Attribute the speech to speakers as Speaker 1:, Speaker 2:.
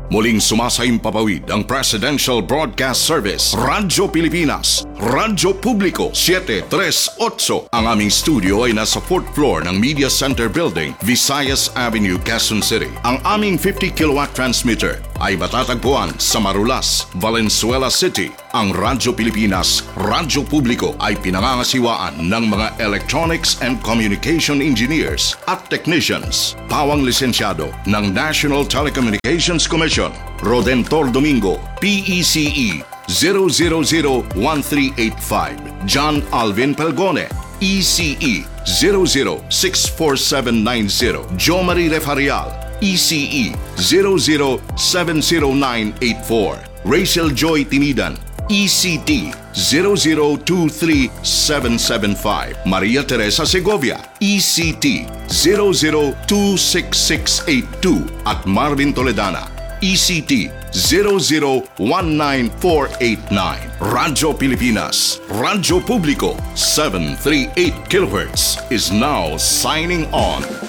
Speaker 1: Muling sumasaimpapawid ang Presidential Broadcast Service, Radyo Pilipinas, Radyo Publiko 738. Ang aming studio ay nasa 4th floor ng Media Center Building, Visayas Avenue, Quezon City. Ang aming 50 kilowatt transmitter ay matatagpuan sa Marulas, Valenzuela City. Ang Radyo Pilipinas, Radyo Publiko ay pinangangasiwaan ng mga electronics and communication engineers at technicians. Pawang lisensyado ng National Telecommunications Commission. Rodentor Domingo, PECE 0001385. John Alvin Pelgone, ECE 0064790. Jo Marie Refarial, ECE 0070984. Rachel Joy Tinidan, ECT 0023775. Maria Teresa Segovia, ECT 0026682. At Marvin Toledana, ECT 0019489. Radyo Pilipinas, Radyo Publiko 738 kHz is now signing on.